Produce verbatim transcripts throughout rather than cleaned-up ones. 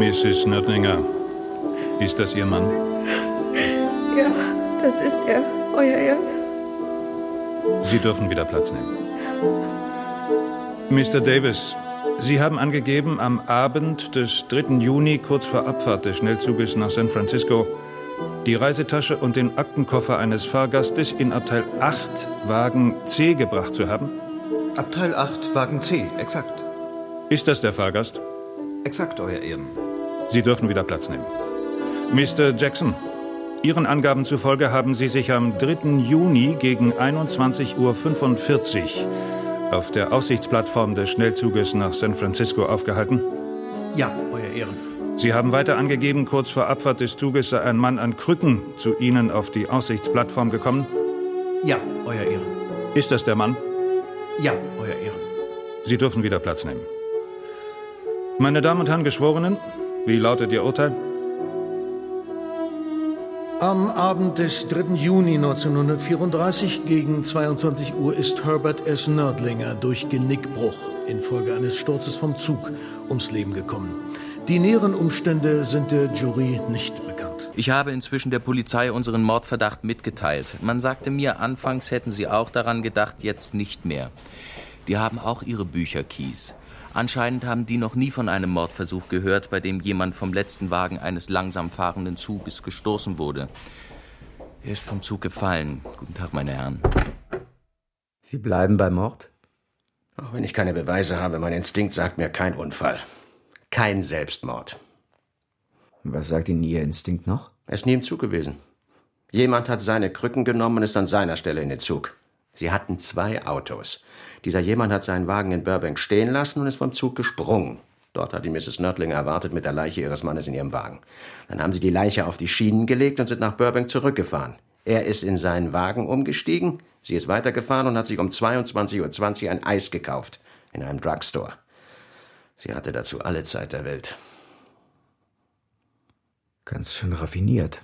Misses Nördlinger, ist das Ihr Mann? Ja, das ist er, Euer Ehren. Sie dürfen wieder Platz nehmen. Mister Davis, Sie haben angegeben, am Abend des dritten Juni, kurz vor Abfahrt des Schnellzuges nach San Francisco, die Reisetasche und den Aktenkoffer eines Fahrgastes in Abteil acht, Wagen C gebracht zu haben? Abteil acht, Wagen C, exakt. Ist das der Fahrgast? Exakt, Euer Ehren. Sie dürfen wieder Platz nehmen. Mister Jackson, Ihren Angaben zufolge haben Sie sich am dritten Juni gegen einundzwanzig Uhr fünfundvierzig auf der Aussichtsplattform des Schnellzuges nach San Francisco aufgehalten? Ja, Euer Ehren. Sie haben weiter angegeben, kurz vor Abfahrt des Zuges sei ein Mann an Krücken zu Ihnen auf die Aussichtsplattform gekommen? Ja, Euer Ehren. Ist das der Mann? Ja, Euer Ehren. Sie dürfen wieder Platz nehmen. Meine Damen und Herren Geschworenen, wie lautet Ihr Urteil? Am Abend des dritten Juni neunzehnhundertvierunddreißig gegen zweiundzwanzig Uhr ist Herbert S. Nördlinger durch Genickbruch infolge eines Sturzes vom Zug ums Leben gekommen. Die näheren Umstände sind der Jury nicht bekannt. Ich habe inzwischen der Polizei unseren Mordverdacht mitgeteilt. Man sagte mir, anfangs hätten sie auch daran gedacht, jetzt nicht mehr. Die haben auch ihre Bücherkeys. Anscheinend haben die noch nie von einem Mordversuch gehört, bei dem jemand vom letzten Wagen eines langsam fahrenden Zuges gestoßen wurde. Er ist vom Zug gefallen. Guten Tag, meine Herren. Sie bleiben beim Mord? Auch wenn ich keine Beweise habe, mein Instinkt sagt mir kein Unfall. Kein Selbstmord. Was sagt Ihnen Ihr Instinkt noch? Er ist nie im Zug gewesen. Jemand hat seine Krücken genommen und ist an seiner Stelle in den Zug. Sie hatten zwei Autos. Dieser jemand hat seinen Wagen in Burbank stehen lassen und ist vom Zug gesprungen. Dort hat die Misses Nördlinger erwartet mit der Leiche ihres Mannes in ihrem Wagen. Dann haben sie die Leiche auf die Schienen gelegt und sind nach Burbank zurückgefahren. Er ist in seinen Wagen umgestiegen, sie ist weitergefahren und hat sich um zweiundzwanzig Uhr zwanzig ein Eis gekauft in einem Drugstore. Sie hatte dazu alle Zeit der Welt. Ganz schön raffiniert.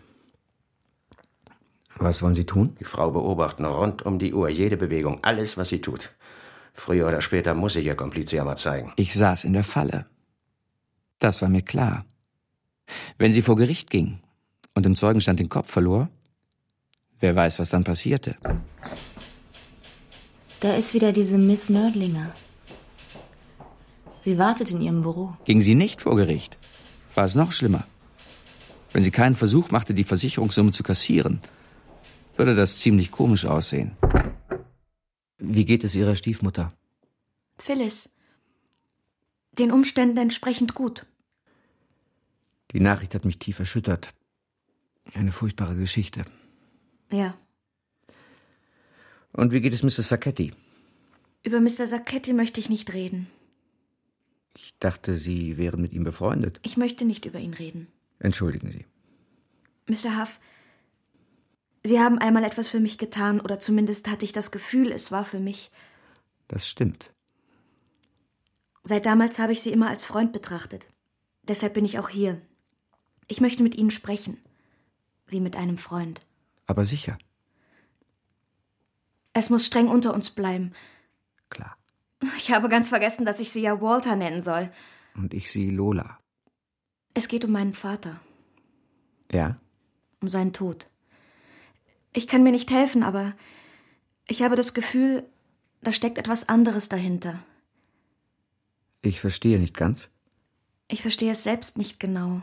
Was wollen Sie tun? Die Frau beobachten rund um die Uhr, jede Bewegung, alles, was sie tut. Früher oder später muss ich ihr Komplize ja mal zeigen. Ich saß in der Falle. Das war mir klar. Wenn sie vor Gericht ging und im Zeugenstand den Kopf verlor, wer weiß, was dann passierte. Da ist wieder diese Miss Nördlinger. Sie wartet in ihrem Büro. Ging sie nicht vor Gericht, war es noch schlimmer. Wenn sie keinen Versuch machte, die Versicherungssumme zu kassieren, würde das ziemlich komisch aussehen. Wie geht es Ihrer Stiefmutter? Phyllis. Den Umständen entsprechend gut. Die Nachricht hat mich tief erschüttert. Eine furchtbare Geschichte. Ja. Und wie geht es Misses Sacchetti? Über Mister Sacchetti möchte ich nicht reden. Ich dachte, Sie wären mit ihm befreundet. Ich möchte nicht über ihn reden. Entschuldigen Sie. Mister Huff, Sie haben einmal etwas für mich getan, oder zumindest hatte ich das Gefühl, es war für mich. Das stimmt. Seit damals habe ich Sie immer als Freund betrachtet. Deshalb bin ich auch hier. Ich möchte mit Ihnen sprechen. Wie mit einem Freund. Aber sicher. Es muss streng unter uns bleiben. Klar. Ich habe ganz vergessen, dass ich Sie ja Walter nennen soll. Und ich Sie Lola. Es geht um meinen Vater. Ja? Um seinen Tod. Ich kann mir nicht helfen, aber ich habe das Gefühl, da steckt etwas anderes dahinter. Ich verstehe nicht ganz. Ich verstehe es selbst nicht genau.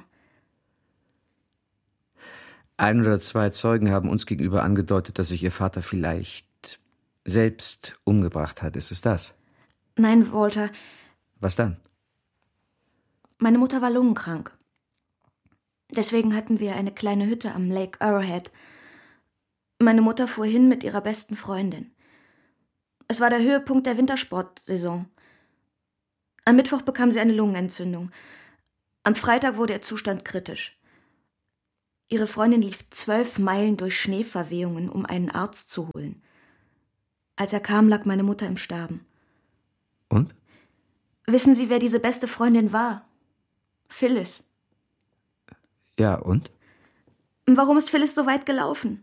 Ein oder zwei Zeugen haben uns gegenüber angedeutet, dass sich Ihr Vater vielleicht selbst umgebracht hat. Ist es das? Nein, Walter. Was dann? Meine Mutter war lungenkrank. Deswegen hatten wir eine kleine Hütte am Lake Arrowhead. Meine Mutter fuhr hin mit ihrer besten Freundin. Es war der Höhepunkt der Wintersportsaison. Am Mittwoch bekam sie eine Lungenentzündung. Am Freitag wurde ihr Zustand kritisch. Ihre Freundin lief zwölf Meilen durch Schneeverwehungen, um einen Arzt zu holen. Als er kam, lag meine Mutter im Sterben. Und? Wissen Sie, wer diese beste Freundin war? Phyllis. Ja, und? Warum ist Phyllis so weit gelaufen?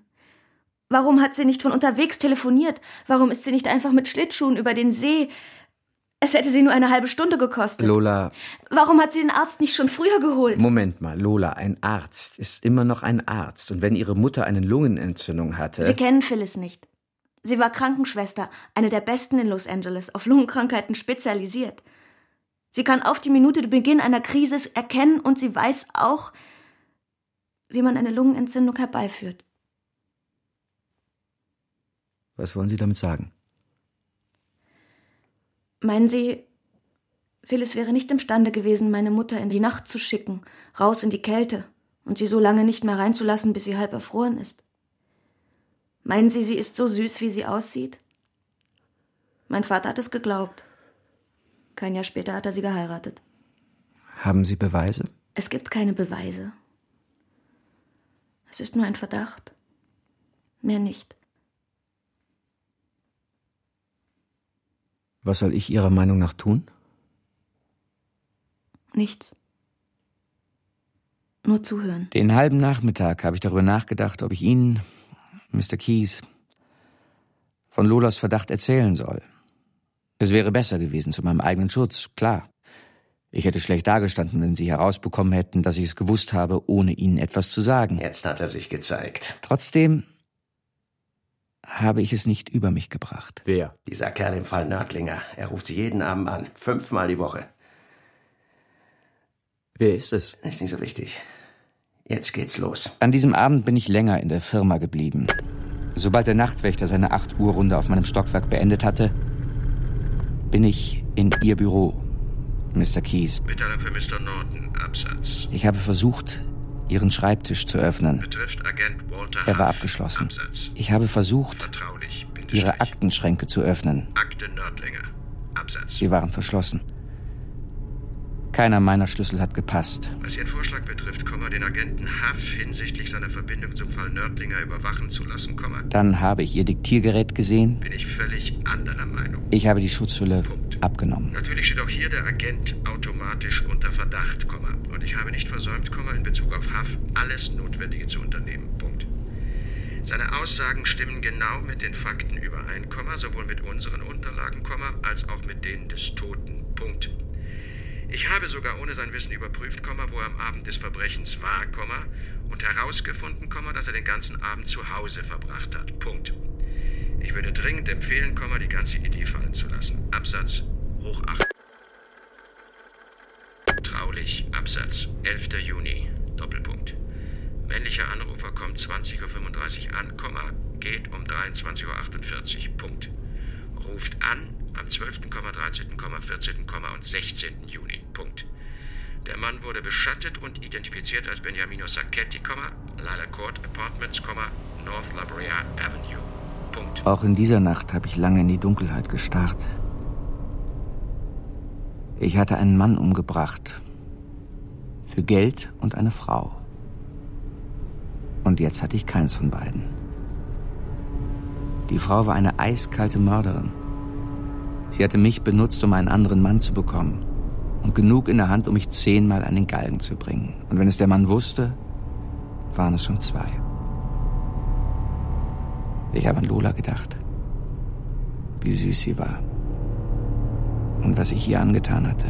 Warum hat sie nicht von unterwegs telefoniert? Warum ist sie nicht einfach mit Schlittschuhen über den See? Es hätte sie nur eine halbe Stunde gekostet. Lola... Warum hat sie den Arzt nicht schon früher geholt? Moment mal, Lola, ein Arzt ist immer noch ein Arzt. Und wenn Ihre Mutter eine Lungenentzündung hatte... Sie kennen Phyllis nicht. Sie war Krankenschwester, eine der besten in Los Angeles, auf Lungenkrankheiten spezialisiert. Sie kann auf die Minute den Beginn einer Krise erkennen und sie weiß auch, wie man eine Lungenentzündung herbeiführt. Was wollen Sie damit sagen? Meinen Sie, Phyllis wäre nicht imstande gewesen, meine Mutter in die Nacht zu schicken, raus in die Kälte und sie so lange nicht mehr reinzulassen, bis sie halb erfroren ist? Meinen Sie, sie ist so süß, wie sie aussieht? Mein Vater hat es geglaubt. Kein Jahr später hat er sie geheiratet. Haben Sie Beweise? Es gibt keine Beweise. Es ist nur ein Verdacht. Mehr nicht. Was soll ich Ihrer Meinung nach tun? Nichts. Nur zuhören. Den halben Nachmittag habe ich darüber nachgedacht, ob ich Ihnen, Mister Keyes, von Lolas Verdacht erzählen soll. Es wäre besser gewesen, zu meinem eigenen Schutz, klar. Ich hätte schlecht dagestanden, wenn Sie herausbekommen hätten, dass ich es gewusst habe, ohne Ihnen etwas zu sagen. Jetzt hat er sich gezeigt. Trotzdem habe ich es nicht über mich gebracht. Wer? Dieser Kerl im Fall Nördlinger. Er ruft sie jeden Abend an. Fünfmal die Woche. Wer ist es? Ist nicht so wichtig. Jetzt geht's los. An diesem Abend bin ich länger in der Firma geblieben. Sobald der Nachtwächter seine acht Uhr Runde auf meinem Stockwerk beendet hatte, bin ich in Ihr Büro, Mister Keyes. Mitteilung für Mister Norton, Absatz. Ich habe versucht, Ihren Schreibtisch zu öffnen. Betrifft Agent Walter Er war Huff, abgeschlossen. Absatz. Ich habe versucht, Vertraulich, Ihre Aktenschränke zu öffnen. Akte Nördlinger, Absatz. Sie waren verschlossen. Keiner meiner Schlüssel hat gepasst. Was Ihren Vorschlag betrifft, Komma, den Agenten Huff hinsichtlich seiner Verbindung zum Fall Nördlinger überwachen zu lassen, Komma, Dann habe ich Ihr Diktiergerät gesehen. bin ich völlig anderer Meinung. Ich habe die Schutzhülle abgenommen. Natürlich steht auch hier der Agent automatisch unter Verdacht, Komma, und ich habe nicht versäumt, Komma, in Bezug auf Huff alles Notwendige zu unternehmen. Punkt. Seine Aussagen stimmen genau mit den Fakten überein, Komma, sowohl mit unseren Unterlagen, Komma, als auch mit denen des Toten. Punkt. Ich habe sogar ohne sein Wissen überprüft, Komma, wo er am Abend des Verbrechens war, Komma, und herausgefunden, Komma, dass er den ganzen Abend zu Hause verbracht hat. Punkt. Ich würde dringend empfehlen, Komma, die ganze Idee fallen zu lassen. Absatz hoch acht. Traulich, Absatz, elfter Juni, Doppelpunkt. Männlicher Anrufer kommt zwanzig Uhr fünfunddreißig an, Komma, geht um dreiundzwanzig Uhr achtundvierzig, Punkt. Ruft an am zwölften, dreizehnten, vierzehnten und sechzehnten Juni, Punkt. Der Mann wurde beschattet und identifiziert als Beniamino Sacchetti, Lilac Court Apartments, North La Brea Avenue, Punkt. Auch in dieser Nacht habe ich lange in die Dunkelheit gestarrt. Ich hatte einen Mann umgebracht. Für Geld und eine Frau. Und jetzt hatte ich keins von beiden. Die Frau war eine eiskalte Mörderin. Sie hatte mich benutzt, um einen anderen Mann zu bekommen. Und genug in der Hand, um mich zehnmal an den Galgen zu bringen. Und wenn es der Mann wusste, waren es schon zwei. Ich habe an Lola gedacht. Wie süß sie war. Und was ich ihr angetan hatte.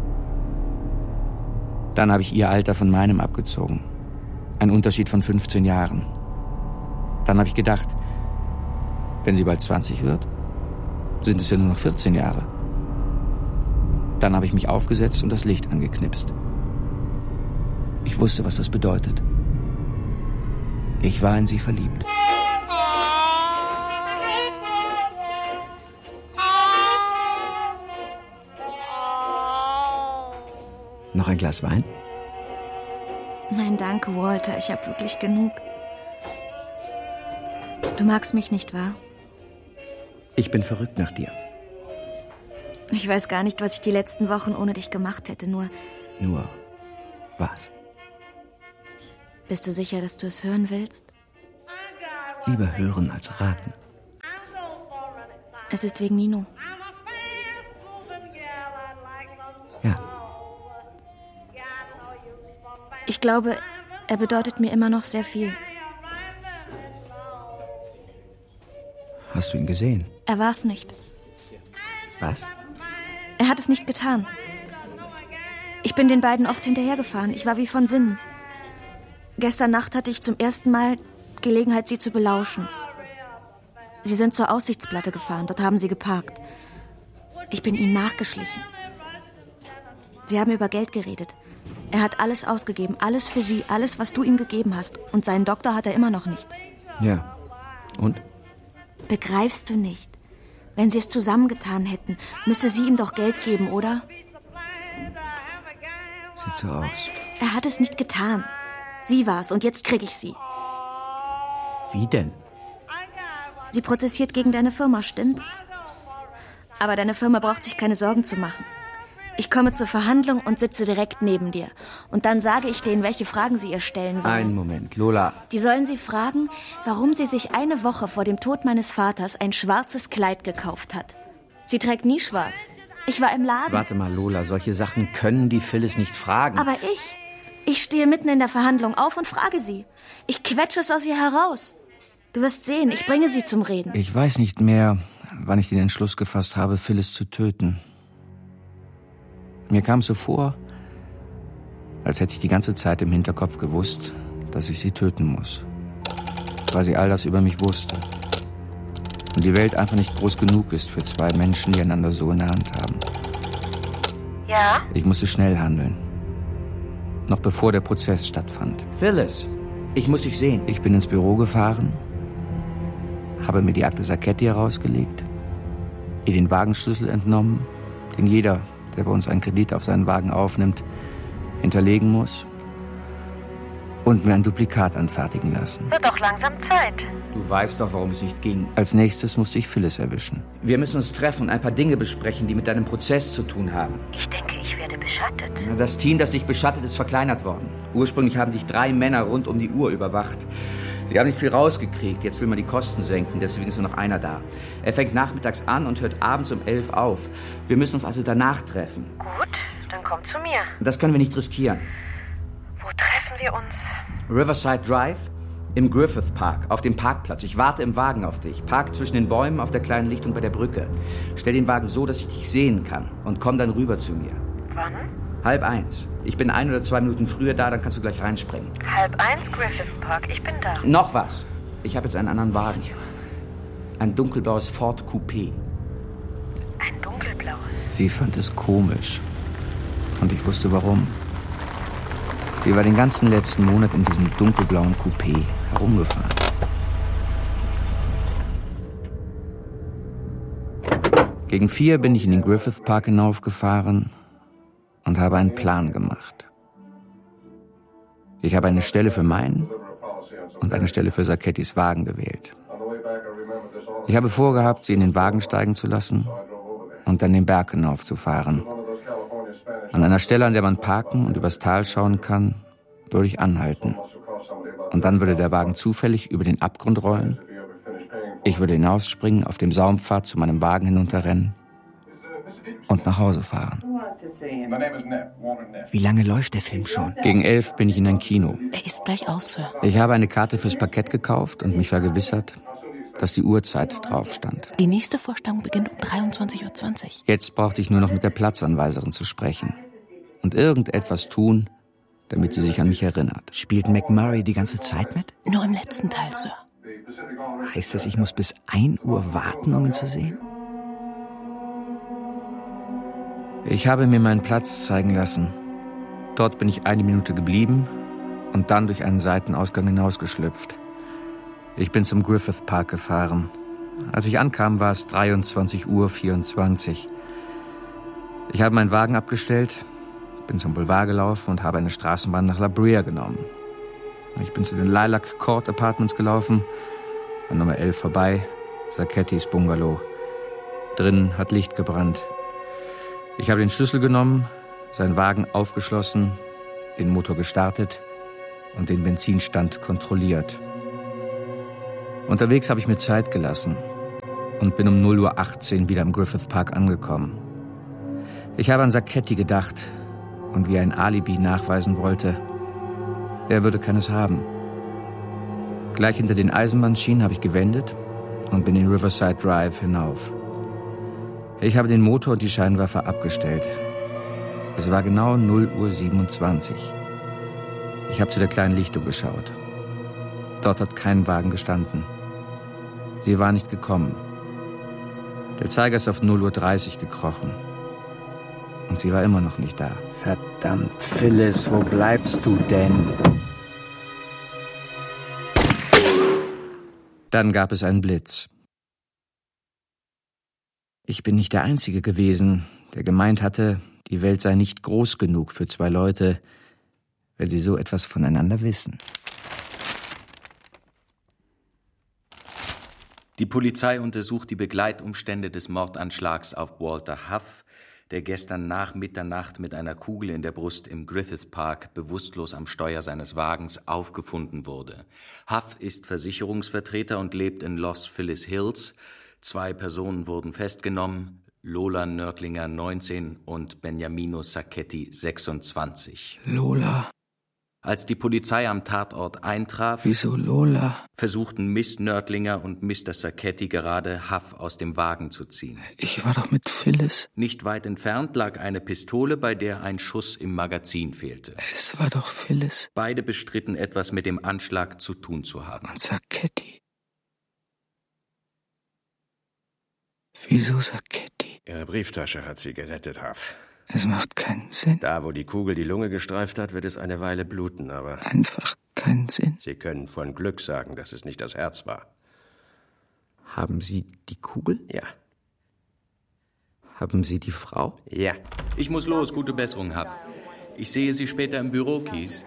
Dann habe ich ihr Alter von meinem abgezogen. Ein Unterschied von fünfzehn Jahren. Dann habe ich gedacht, wenn sie bald zwanzig wird, sind es ja nur noch vierzehn Jahre. Dann habe ich mich aufgesetzt und das Licht angeknipst. Ich wusste, was das bedeutet. Ich war in sie verliebt. Noch ein Glas Wein? Nein, danke, Walter. Ich habe wirklich genug. Du magst mich nicht, wahr? Ich bin verrückt nach dir. Ich weiß gar nicht, was ich die letzten Wochen ohne dich gemacht hätte, nur... Nur was? Bist du sicher, dass du es hören willst? Lieber hören als raten. Es ist wegen Nino. Ja. Ich glaube, er bedeutet mir immer noch sehr viel. Hast du ihn gesehen? Er war's nicht. Was? Er Er hat es nicht getan. Ich bin den beiden oft hinterhergefahren. Ich war wie von Sinnen. Gestern Nacht hatte ich zum ersten Mal Gelegenheit, sie zu belauschen. Sie sind zur Aussichtsplatte gefahren. Dort haben sie geparkt. Ich bin ihnen nachgeschlichen. Sie haben über Geld geredet. Er hat alles ausgegeben. Alles für sie. Alles, was du ihm gegeben hast. Und seinen Doktor hat er immer noch nicht. Ja. Und? Begreifst du nicht? Wenn sie es zusammengetan hätten, müsste sie ihm doch Geld geben, oder? Sieht so aus. Er hat es nicht getan. Sie war's und jetzt krieg ich sie. Wie denn? Sie prozessiert gegen deine Firma, stimmt's? Aber deine Firma braucht sich keine Sorgen zu machen. Ich komme zur Verhandlung und sitze direkt neben dir. Und dann sage ich denen, welche Fragen sie ihr stellen sollen. Einen Moment, Lola. Die sollen sie fragen, warum sie sich eine Woche vor dem Tod meines Vaters ein schwarzes Kleid gekauft hat. Sie trägt nie schwarz. Ich war im Laden. Warte mal, Lola, solche Sachen können die Phyllis nicht fragen. Aber ich? Ich stehe mitten in der Verhandlung auf und frage sie. Ich quetsche es aus ihr heraus. Du wirst sehen, ich bringe sie zum Reden. Ich weiß nicht mehr, wann ich den Entschluss gefasst habe, Phyllis zu töten. Mir kam es so vor, als hätte ich die ganze Zeit im Hinterkopf gewusst, dass ich sie töten muss. Weil sie all das über mich wusste. Und die Welt einfach nicht groß genug ist für zwei Menschen, die einander so in der Hand haben. Ja? Ich musste schnell handeln. Noch bevor der Prozess stattfand. Phyllis, ich muss dich sehen. Ich bin ins Büro gefahren, habe mir die Akte Sacchetti herausgelegt, ihr den Wagenschlüssel entnommen, den jeder, der bei uns einen Kredit auf seinen Wagen aufnimmt, hinterlegen muss und mir ein Duplikat anfertigen lassen. Wird doch langsam Zeit. Du weißt doch, warum es nicht ging. Als nächstes musste ich Phyllis erwischen. Wir müssen uns treffen und ein paar Dinge besprechen, die mit deinem Prozess zu tun haben. Ich denke, ich werde beschattet. Das Team, das dich beschattet, ist verkleinert worden. Ursprünglich haben dich drei Männer rund um die Uhr überwacht. Sie haben nicht viel rausgekriegt. Jetzt will man die Kosten senken, deswegen ist nur noch einer da. Er fängt nachmittags an und hört abends um elf auf. Wir müssen uns also danach treffen. Gut, dann komm zu mir. Das können wir nicht riskieren. Wo treffen wir uns? Riverside Drive im Griffith Park, auf dem Parkplatz. Ich warte im Wagen auf dich. Park zwischen den Bäumen auf der kleinen Lichtung bei der Brücke. Stell den Wagen so, dass ich dich sehen kann und komm dann rüber zu mir. Wann? Halb eins. Ich bin ein oder zwei Minuten früher da, dann kannst du gleich reinspringen. Halb eins, Griffith Park. Ich bin da. Noch was. Ich habe jetzt einen anderen Wagen. Ein dunkelblaues Ford Coupé. Ein dunkelblaues? Sie fand es komisch. Und ich wusste warum. Wir waren den ganzen letzten Monat in diesem dunkelblauen Coupé herumgefahren. Gegen vier bin ich in den Griffith Park hinaufgefahren und habe einen Plan gemacht. Ich habe eine Stelle für meinen und eine Stelle für Sacchettis Wagen gewählt. Ich habe vorgehabt, sie in den Wagen steigen zu lassen und dann den Berg hinaufzufahren. An einer Stelle, an der man parken und übers Tal schauen kann, würde ich anhalten. Und dann würde der Wagen zufällig über den Abgrund rollen. Ich würde hinausspringen, auf dem Saumpfad zu meinem Wagen hinunterrennen und nach Hause fahren. Wie lange läuft der Film schon? Gegen elf bin ich in ein Kino. Er ist gleich aus, Sir. Ich habe eine Karte fürs Parkett gekauft und mich vergewissert, dass die Uhrzeit drauf stand. Die nächste Vorstellung beginnt um dreiundzwanzig Uhr zwanzig. Jetzt brauchte ich nur noch mit der Platzanweiserin zu sprechen und irgendetwas tun, damit sie sich an mich erinnert. Spielt McMurray die ganze Zeit mit? Nur im letzten Teil, Sir. Heißt das, ich muss bis ein Uhr warten, um ihn zu sehen? Ich habe mir meinen Platz zeigen lassen. Dort bin ich eine Minute geblieben und dann durch einen Seitenausgang hinausgeschlüpft. Ich bin zum Griffith Park gefahren. Als ich ankam, war es dreiundzwanzig Uhr vierundzwanzig. Ich habe meinen Wagen abgestellt, bin zum Boulevard gelaufen und habe eine Straßenbahn nach La Brea genommen. Ich bin zu den Lilac Court Apartments gelaufen, an Nummer elf vorbei, Sacchettis Bungalow. Drinnen hat Licht gebrannt. Ich habe den Schlüssel genommen, seinen Wagen aufgeschlossen, den Motor gestartet und den Benzinstand kontrolliert. Unterwegs habe ich mir Zeit gelassen und bin um null Uhr achtzehn wieder im Griffith Park angekommen. Ich habe an Sacchetti gedacht und wie er ein Alibi nachweisen wollte. Er würde keines haben. Gleich hinter den Eisenbahnschienen habe ich gewendet und bin den Riverside Drive hinauf. Ich habe den Motor und die Scheinwerfer abgestellt. Es war genau null Uhr siebenundzwanzig. Ich habe zu der kleinen Lichtung geschaut. Dort hat kein Wagen gestanden. Sie war nicht gekommen. Der Zeiger ist auf null Uhr dreißig gekrochen. Und sie war immer noch nicht da. Verdammt, Phyllis, wo bleibst du denn? Dann gab es einen Blitz. Ich bin nicht der Einzige gewesen, der gemeint hatte, die Welt sei nicht groß genug für zwei Leute, wenn sie so etwas voneinander wissen. Die Polizei untersucht die Begleitumstände des Mordanschlags auf Walter Huff, der gestern nach Mitternacht mit einer Kugel in der Brust im Griffith Park bewusstlos am Steuer seines Wagens aufgefunden wurde. Huff ist Versicherungsvertreter und lebt in Los Feliz Hills. Zwei Personen wurden festgenommen, Lola Nördlinger, neunzehn, und Beniamino Sacchetti, sechsundzwanzig. Lola. Als die Polizei am Tatort eintraf, Wieso Lola? versuchten Miss Nördlinger und Mister Sacchetti gerade, Huff aus dem Wagen zu ziehen. Ich war doch mit Phyllis. Nicht weit entfernt lag eine Pistole, bei der ein Schuss im Magazin fehlte. Es war doch Phyllis. Beide bestritten, etwas mit dem Anschlag zu tun zu haben. Und Sacchetti? Wieso Sacchetti? Ihre Brieftasche hat sie gerettet, Huff. Es macht keinen Sinn. Da, wo die Kugel die Lunge gestreift hat, wird es eine Weile bluten, aber... Einfach keinen Sinn. Sie können von Glück sagen, dass es nicht das Herz war. Haben Sie die Kugel? Ja. Haben Sie die Frau? Ja. Ich muss los, gute Besserung, Huff. Ich sehe Sie später im Büro, Keys.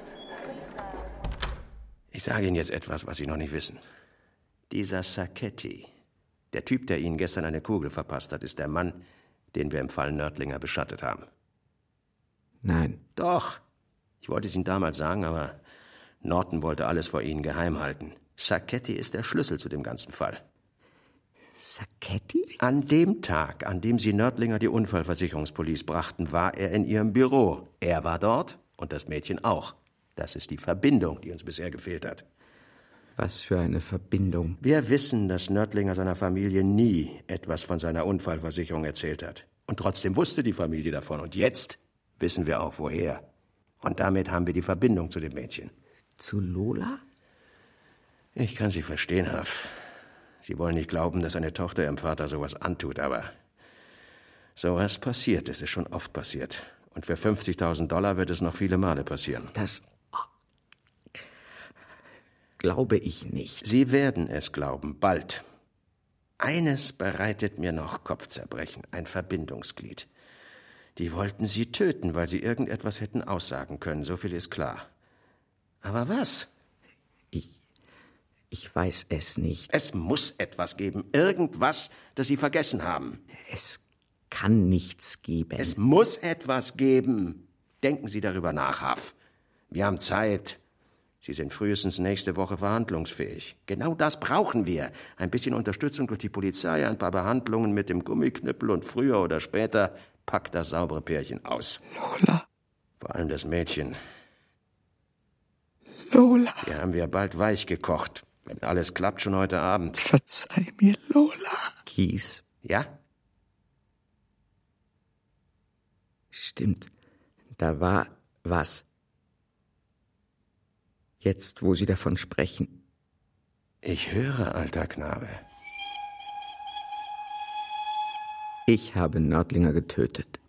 Ich sage Ihnen jetzt etwas, was Sie noch nicht wissen. Dieser Sacchetti, der Typ, der Ihnen gestern eine Kugel verpasst hat, ist der Mann, den wir im Fall Nördlinger beschattet haben. Nein. Doch. Ich wollte es Ihnen damals sagen, aber Norton wollte alles vor Ihnen geheim halten. Sacchetti ist der Schlüssel zu dem ganzen Fall. Sacchetti? An dem Tag, an dem Sie Nördlinger die Unfallversicherungspolice brachten, war er in Ihrem Büro. Er war dort und das Mädchen auch. Das ist die Verbindung, die uns bisher gefehlt hat. Was für eine Verbindung. Wir wissen, dass Nördlinger seiner Familie nie etwas von seiner Unfallversicherung erzählt hat. Und trotzdem wusste die Familie davon. Und jetzt wissen wir auch, woher. Und damit haben wir die Verbindung zu dem Mädchen. Zu Lola? Ich kann Sie verstehen, Huff. Sie wollen nicht glauben, dass eine Tochter ihrem Vater sowas antut, aber sowas passiert. Es ist schon oft passiert. Und für fünfzigtausend Dollar wird es noch viele Male passieren. Das glaube ich nicht. Sie werden es glauben, bald. Eines bereitet mir noch Kopfzerbrechen, ein Verbindungsglied. Die wollten Sie töten, weil Sie irgendetwas hätten aussagen können, so viel ist klar. Aber was? Ich, ich weiß es nicht. Es muss etwas geben, irgendwas, das Sie vergessen haben. Es kann nichts geben. Es muss etwas geben. Denken Sie darüber nach, Huff. Wir haben Zeit. Sie sind frühestens nächste Woche verhandlungsfähig. Genau das brauchen wir. Ein bisschen Unterstützung durch die Polizei, ein paar Behandlungen mit dem Gummiknüppel und früher oder später packt das saubere Pärchen aus. Lola. Vor allem das Mädchen. Lola. Die haben wir bald weich gekocht. Wenn alles klappt, schon heute Abend. Verzeih mir, Lola. Keys. Ja? Stimmt. Da war was. Jetzt, wo Sie davon sprechen. Ich höre, alter Knabe. Ich habe Nördlinger getötet.